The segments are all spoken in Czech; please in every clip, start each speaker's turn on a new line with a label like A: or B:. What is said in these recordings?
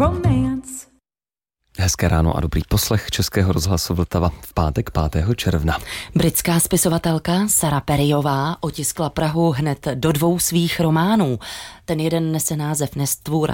A: romance.
B: Hezké ráno a dobrý poslech Českého rozhlasu Vltava v pátek 5. června.
C: Britská spisovatelka Sarah Perryová otiskla Prahu hned do 2 svých románů. Ten jeden nese název Nestvůra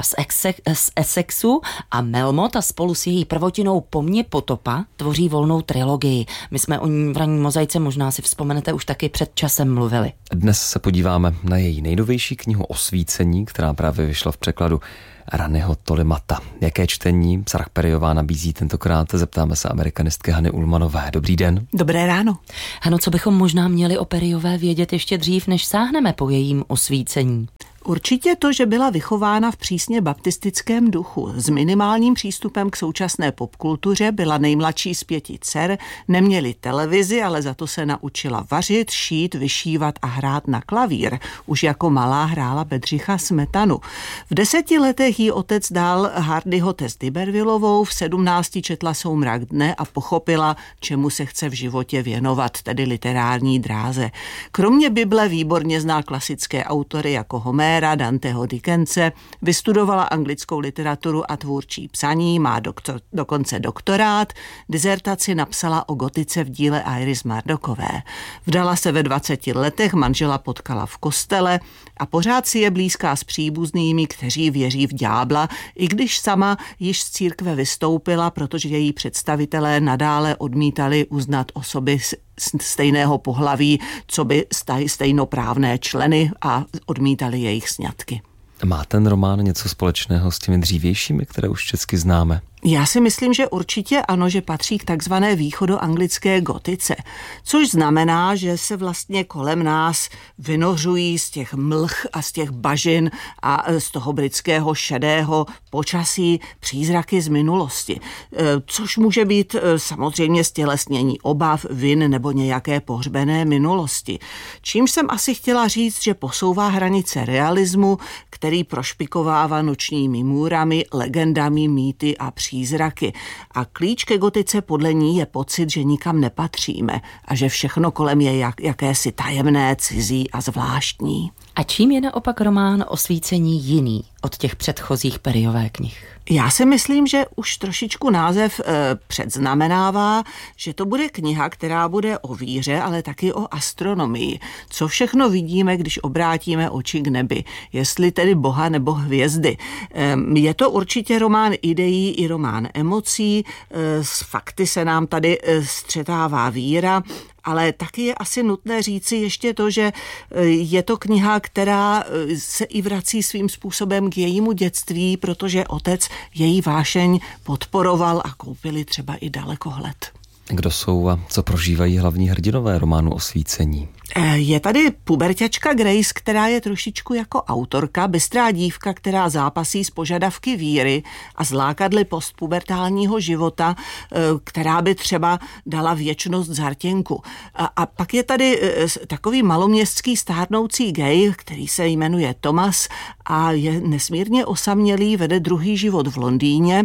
C: z Essexu a Melmoth a spolu s její prvotinou Po mně potopa tvoří volnou trilogii. My jsme o ní v ranní mozaice, možná si vzpomenete, už taky před časem mluvili.
B: Dnes se podíváme na její nejnovější knihu Osvícení, která právě vyšla v překladu Ranyho Tolimata. Jaké čtení Sarah Perryová nabízí tentokrát, zeptáme se amerikanistky Hany Ullmanové. Dobrý den.
D: Dobré ráno.
C: Hano, co bychom možná měli o Perryové vědět ještě dřív, než sáhneme po jejím Osvícení?
D: Určitě to, že byla vychována v přísně baptistickém duchu, s minimálním přístupem k současné popkultuře, byla nejmladší z 5 dcer, neměli televizi, ale za to se naučila vařit, šít, vyšívat a hrát na klavír. Už jako malá hrála Bedřicha Smetanu. V 10 letech jí otec dal Hardyho Tess D'Ibervillovou, v 17 četla Soumrak dne a pochopila, čemu se chce v životě věnovat, tedy literární dráze. Kromě Bible výborně zná klasické autory jako Homéra, Danteho Dickense, vystudovala anglickou literaturu a tvůrčí psaní, má dokonce doktorát, dizertaci napsala o gotice v díle Iris Murdochové. Vdala se ve 20 letech, manžela potkala v kostele a pořád si je blízká s příbuznými, kteří věří v ďábla, i když sama již z církve vystoupila, protože její představitelé nadále odmítali uznat osoby stejného pohlaví, co by stejnoprávné členy a odmítali jejich sňatky.
B: Má ten román něco společného s těmi dřívějšími, které už česky známe?
D: Já si myslím, že určitě ano, že patří k takzvané východoanglické gotice, což znamená, že se vlastně kolem nás vynořují z těch mlh a z těch bažin a z toho britského šedého počasí přízraky z minulosti, což může být samozřejmě stělesnění obav, vin nebo nějaké pohřbené minulosti. Čímž jsem asi chtěla říct, že posouvá hranice realismu, který prošpikovává nočními můrami, legendami, mýty a přízraky. A klíč ke gotice podle ní je pocit, že nikam nepatříme a že všechno kolem je jakési tajemné, cizí a zvláštní.
C: A čím je naopak román Osvícení jiný od těch předchozích Perryové knih?
D: Já si myslím, že už trošičku název předznamenává, že to bude kniha, která bude o víře, ale taky o astronomii. Co všechno vidíme, když obrátíme oči k nebi, jestli tedy Boha nebo hvězdy. Je to určitě román ideí i román emocí, s fakty se nám tady střetává víra, ale taky je asi nutné říci ještě to, že je to kniha, která se i vrací svým způsobem k jejímu dětství, protože otec její vášeň podporoval a koupili třeba i dalekohled.
B: Kdo jsou a co prožívají hlavní hrdinové románu Osvícení?
D: Je tady puberťačka Grace, která je trošičku jako autorka, bystrá dívka, která zápasí s požadavky víry a s lákadly postpubertálního života, která by třeba dala věčnost Zartěnku. A pak je tady takový maloměstský stárnoucí gay, který se jmenuje Thomas a je nesmírně osamělý, vede druhý život v Londýně,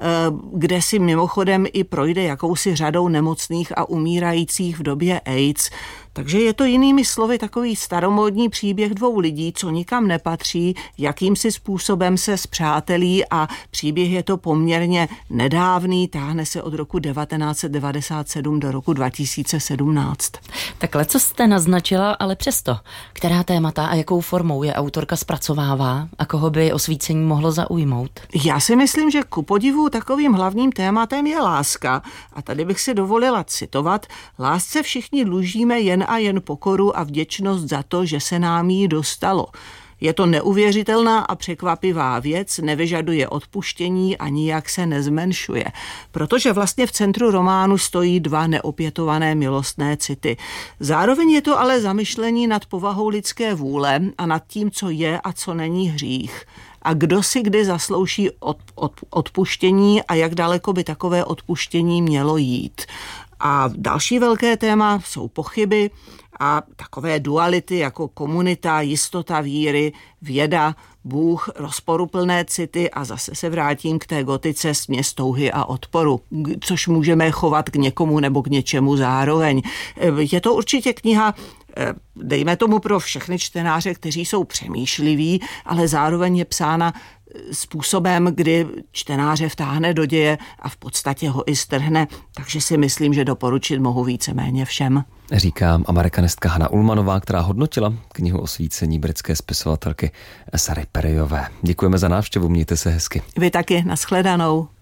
D: kde si mimochodem i projde jakousi řadou nemocných a umírajících v době AIDS. Takže je to jinými slovy takový staromódní příběh 2 lidí, co nikam nepatří, jakýmsi způsobem se spřátelí a příběh je to poměrně nedávný, táhne se od roku 1997 do roku 2017.
C: Takhle, co jste naznačila, ale přesto, která témata a jakou formou je autorka zpracovává a koho by Osvícení mohlo zaujmout?
D: Já si myslím, že ku podivu takovým hlavním tématem je láska a tady bych si dovolila citovat: lásce všichni dlužíme jen a jen pokoru a vděčnost za to, že se nám jí dostalo. Je to neuvěřitelná a překvapivá věc, nevyžaduje odpuštění a nijak se nezmenšuje. Protože vlastně v centru románu stojí 2 neopětované milostné city. Zároveň je to ale zamyšlení nad povahou lidské vůle a nad tím, co je a co není hřích. A kdo si kdy zaslouží odpuštění a jak daleko by takové odpuštění mělo jít. A další velké téma jsou pochyby a takové duality jako komunita, jistota víry, věda, Bůh, rozporuplné city a zase se vrátím k té gotice, směs touhy a odporu, což můžeme chovat k někomu nebo k něčemu zároveň. Je to určitě kniha, dejme tomu, pro všechny čtenáře, kteří jsou přemýšliví, ale zároveň je psána způsobem, kdy čtenáře vtáhne do děje a v podstatě ho i strhne, takže si myslím, že doporučit mohu víceméně všem.
B: Říká amerikanistka Hana Ullmanová, která hodnotila knihu Osvícení britské spisovatelky Sary Perryové. Děkujeme za návštěvu, mějte se hezky.
D: Vy taky, nashledanou.